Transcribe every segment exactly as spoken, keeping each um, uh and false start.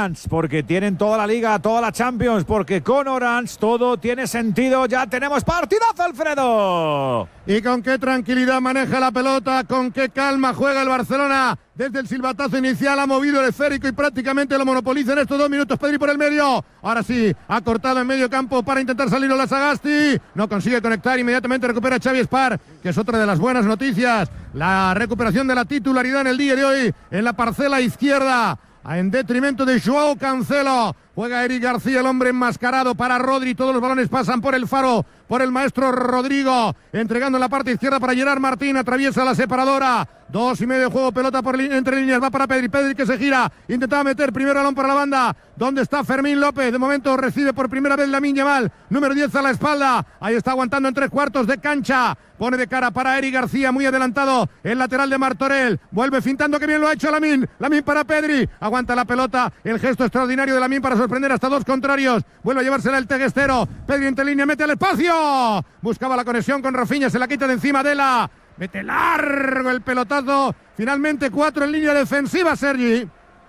Orange, porque tienen toda la Liga, toda la Champions, porque con Orange todo tiene sentido. Ya tenemos partidazo, Alfredo. Y con qué tranquilidad maneja la pelota, con qué calma juega el Barcelona. Desde el silbatazo inicial ha movido el esférico y prácticamente lo monopoliza en estos dos minutos. Pedri por el medio. Ahora sí, ha cortado en medio campo para intentar salir la Sagasti. No consigue conectar, inmediatamente recupera Xavi Espar, que es otra de las buenas noticias. La recuperación de la titularidad en el día de hoy en la parcela izquierda, en detrimento de Joao Cancelo. Juega Eric García, el hombre enmascarado para Rodri. Todos los balones pasan por el faro, por el maestro Rodrigo, entregando en la parte izquierda para Gerard Martín. Atraviesa la separadora. Dos y medio de juego, pelota por entre líneas, va para Pedri. Pedri que se gira, intentaba meter primer balón para la banda. ¿Dónde está Fermín López? De momento recibe por primera vez Lamine Yamal, número diez a la espalda. Ahí está aguantando en tres cuartos de cancha. Pone de cara para Eric García, muy adelantado, el lateral de Martorell. Vuelve fintando, que bien lo ha hecho Lamine. Lamine para Pedri, aguanta la pelota. El gesto extraordinario de Lamine para sorprender hasta dos contrarios. Vuelve a llevársela el teguestero. Pedri entre línea, mete al espacio. Buscaba la conexión con Rafinha, se la quita de encima de la... Mete largo el pelotazo. Finalmente cuatro en línea defensiva, Sergi.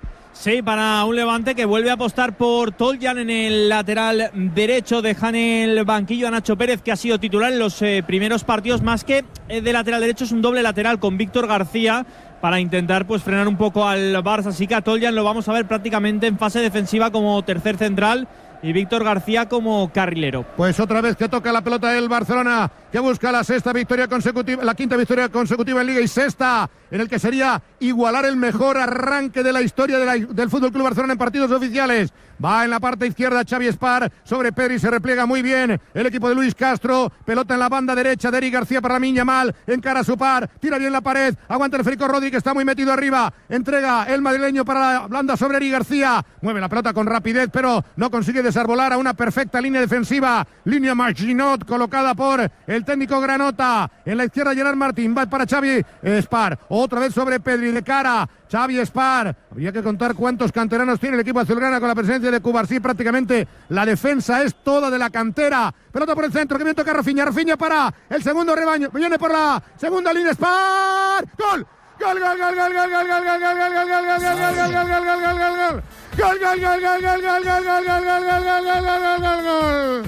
Sí, para un Levante que vuelve a apostar por Toljan en el lateral derecho. Dejan el banquillo a Nacho Pérez, que ha sido titular en los eh, primeros partidos. Más que eh, de lateral derecho, es un doble lateral con Víctor García para intentar pues frenar un poco al Barça. Así que a Toljan lo vamos a ver prácticamente en fase defensiva como tercer central y Víctor García como carrilero. Pues otra vez que toca la pelota el Barcelona, que busca la sexta victoria consecutiva, la quinta victoria consecutiva en Liga y sexta, en el que sería igualar el mejor arranque de la historia de la, del F C Barcelona en partidos oficiales. Va en la parte izquierda Xavi Espar sobre Pedri, se repliega muy bien el equipo de Luis Castro. Pelota en la banda derecha de Eric García para Lamine Yamal, encara a su par, tira bien la pared, aguanta el Federico Rodri, que está muy metido arriba, entrega el madrileño para la blanda sobre Eric García, mueve la pelota con rapidez, pero no consigue desarbolar a una perfecta línea defensiva. Línea Marginot colocada por el técnico Granota. En la izquierda Gerard Martín, va para Xavi Espar, otra vez sobre Pedri, de cara Xavi Espar. Habría que contar cuántos canteranos tiene el equipo azulgrana con la presencia de Cubarsí. Prácticamente la defensa es toda de la cantera. Pelota por el centro, que bien toca Rafinha. Rafinha para el segundo rebaño. Viene por la segunda línea Espar. ¡Gol! ¡Gol, gol, gol, gol, gol, gol, gol, gol, gol, gol, gol, gol, gol, gol, gol, gol, gol, gol, gol, gol! ¡Gol, gol, gol, gol, gol, gol, gol, gol, gol, gol, gol, gol, gol, gol, gol!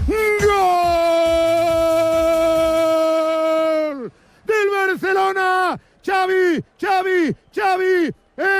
¡Gol del Barcelona! Xavi, Xavi, Xavi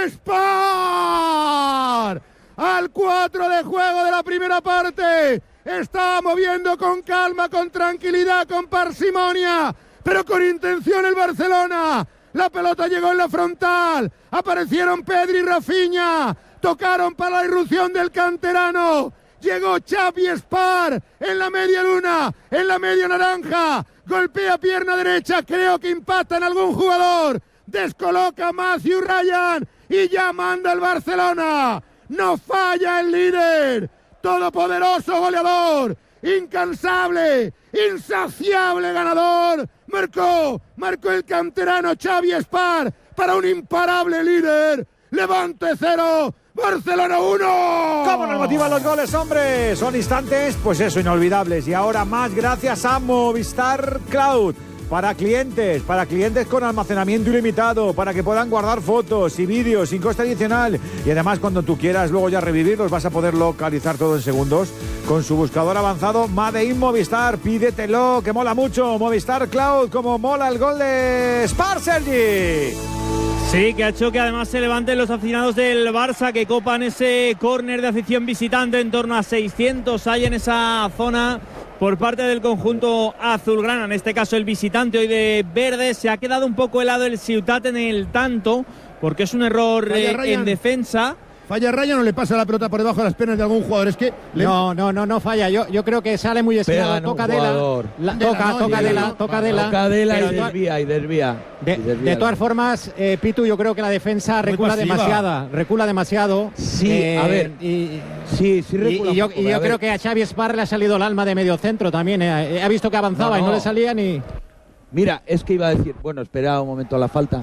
Espar. Al cuatro de juego de la primera parte. Está moviendo con calma, con tranquilidad, con parsimonia, pero con intención el Barcelona. La pelota llegó en la frontal. Aparecieron Pedri y Rafinha. Tocaron para la irrupción del canterano. Llegó Xavi Espar en la media luna, en la media naranja. Golpea pierna derecha, creo que impacta en algún jugador. Descoloca a Matthew Ryan y ya manda el Barcelona. No falla el líder. Todopoderoso goleador. Incansable, insaciable ganador. Marcó, marcó el canterano Xavi Espar para un imparable líder. Levante cero, Barcelona uno. ¿Cómo nos motivan los goles, hombre? Son instantes, pues eso, inolvidables. Y ahora más gracias a Movistar Cloud. Para clientes, para clientes con almacenamiento ilimitado, para que puedan guardar fotos y vídeos sin coste adicional. Y además, cuando tú quieras luego ya revivirlos, vas a poder localizar todo en segundos con su buscador avanzado Made in Movistar. Pídetelo, que mola mucho. Movistar Cloud, como mola el gol de Spar, Sergi. Sí, que ha hecho que además se levanten los aficionados del Barça, que copan ese córner de afición visitante. En torno a seiscientos hay en esa zona por parte del conjunto azulgrana, en este caso el visitante hoy de verde. Se ha quedado un poco helado el Ciutat en el tanto, porque es un error eh, en defensa. Falla Ryan o le pasa la pelota por debajo de las piernas de algún jugador. Es que le... no, no, no, no falla. Yo, yo creo que sale muy estirado. Toca de la, la, toca, no, toca de la, toca de la, toca de la y pero desvía y desvía. De, y desvía. de todas formas, eh, Pitu, yo creo que la defensa recula demasiado, recula demasiado. Sí, eh, a ver, y, sí, sí recula. Y, y yo, poco, y yo creo que a Xavi Espar le ha salido el alma de medio centro también. Eh, ha visto que avanzaba no, no. y no le salía ni. Mira, es que iba a decir, bueno, espera un momento la falta.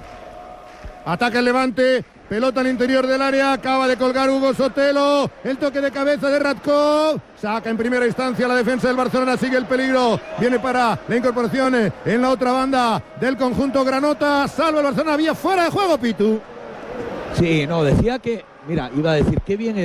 Ataca el Levante, pelota al interior del área, acaba de colgar Hugo Sotelo, el toque de cabeza de Radkov, saca en primera instancia la defensa del Barcelona, sigue el peligro, viene para la incorporación en la otra banda del conjunto Granota, salva el Barcelona, vía fuera de juego, Pitu. Sí, no, decía que, mira, iba a decir, qué bien